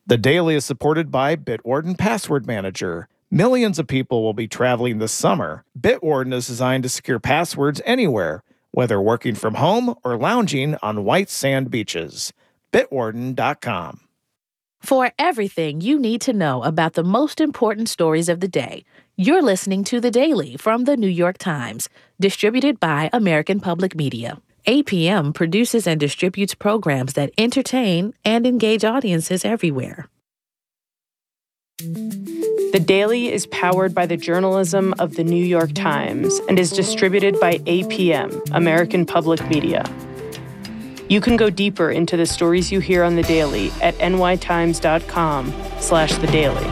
The Daily is supported by Bitwarden Password Manager. Millions of people will be traveling this summer. Bitwarden is designed to secure passwords anywhere, whether working from home or lounging on white sand beaches. Bitwarden.com. For everything you need to know about the most important stories of the day, you're listening to The Daily from The New York Times, distributed by American Public Media. APM produces and distributes programs that entertain and engage audiences everywhere. The Daily is powered by the journalism of The New York Times and is distributed by APM, American Public Media. You can go deeper into the stories you hear on The Daily at nytimes.com/The Daily.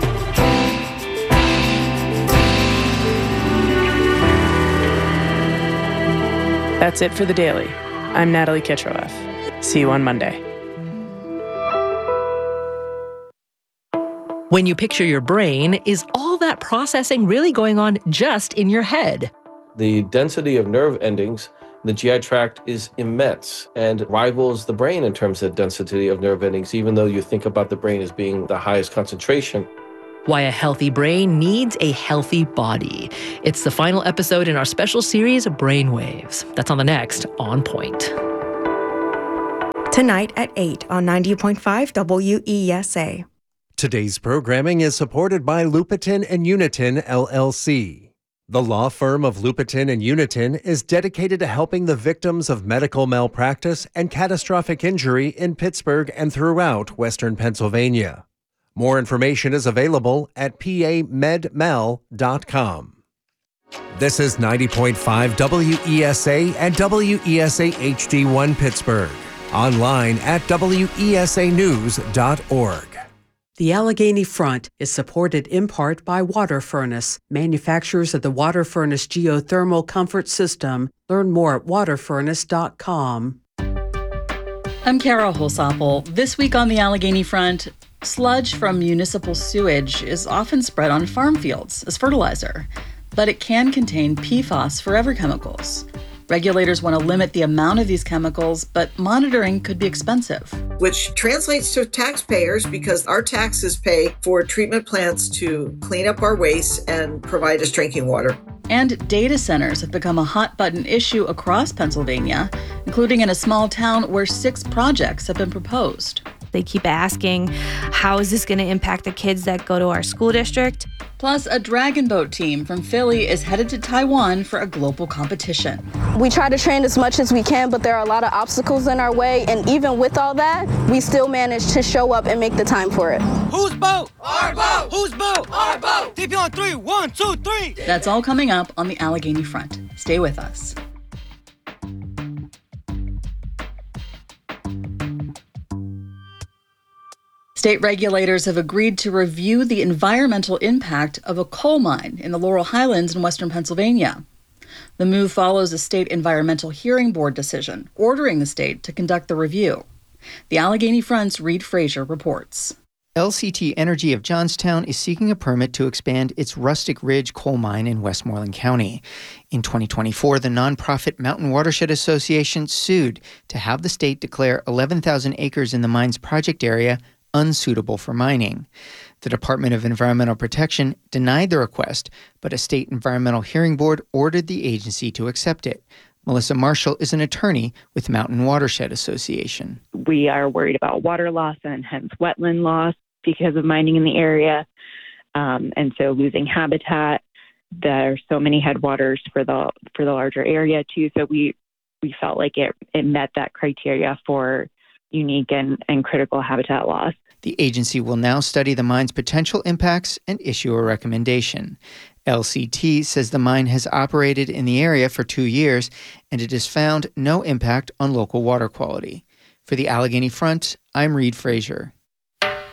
That's it for The Daily. I'm Natalie Kitroeff. See you on Monday. When you picture your brain, is all that processing really going on just in your head? The density of nerve endings in the GI tract is immense and rivals the brain in terms of density of nerve endings, even though you think about the brain as being the highest concentration. Why a healthy brain needs a healthy body. It's the final episode in our special series, Brainwaves. That's on the next On Point. Tonight at 8 on 90.5 WESA. Today's programming is supported by Lupitin and Unitin, LLC. The law firm of Lupitin and Unitin is dedicated to helping the victims of medical malpractice and catastrophic injury in Pittsburgh and throughout Western Pennsylvania. More information is available at pamedmal.com. This is 90.5 WESA and WESA HD1 Pittsburgh. Online at wesanews.org. The Allegheny Front is supported in part by Water Furnace, manufacturers of the Water Furnace Geothermal Comfort System. Learn more at waterfurnace.com. I'm Kara Holsapple. This week on the Allegheny Front, sludge from municipal sewage is often spread on farm fields as fertilizer, but it can contain PFAS forever chemicals. Regulators want to limit the amount of these chemicals, but monitoring could be expensive. Which translates to taxpayers because our taxes pay for treatment plants to clean up our waste and provide us drinking water. And data centers have become a hot-button issue across Pennsylvania, including in a small town where 6 projects have been proposed. They keep asking, how is this going to impact the kids that go to our school district? Plus, a dragon boat team from Philly is headed to Taiwan for a global competition. We try to train as much as we can, but there are a lot of obstacles in our way. And even with all that, we still manage to show up and make the time for it. Whose boat? Our boat! Whose boat? Our boat! DP on 3, 1, 2, 3! That's all coming up on the Allegheny Front. Stay with us. State regulators have agreed to review the environmental impact of a coal mine in the Laurel Highlands in western Pennsylvania. The move follows a state environmental hearing board decision ordering the state to conduct the review. The Allegheny Front's Reed Frazier reports. LCT Energy of Johnstown is seeking a permit to expand its Rustic Ridge coal mine in Westmoreland County. In 2024, the nonprofit Mountain Watershed Association sued to have the state declare 11,000 acres in the mine's project area unsuitable for mining. The Department of Environmental Protection denied the request, but a state environmental hearing board ordered the agency to accept it. Melissa Marshall is an attorney with Mountain Watershed Association. We are worried about water loss and hence wetland loss because of mining in the area, and so losing habitat. There are so many headwaters for the larger area too. So we felt like it met that criteria for unique and critical habitat loss. The agency will now study the mine's potential impacts and issue a recommendation. LCT says the mine has operated in the area for 2 years, and it has found no impact on local water quality. For the Allegheny Front, I'm Reed Frazier.